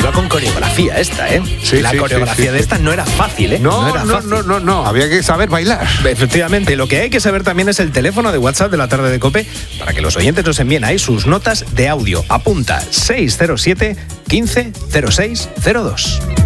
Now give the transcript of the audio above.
iba con coreografía esta, ¿eh? Sí, la coreografía de esta no era fácil, ¿eh? No, era fácil. no, había que saber bailar. Efectivamente, lo que hay que saber también es el teléfono de WhatsApp de la tarde de COPE para que los oyentes nos envíen ahí sus notas de audio. Apunta 607 15 06 02.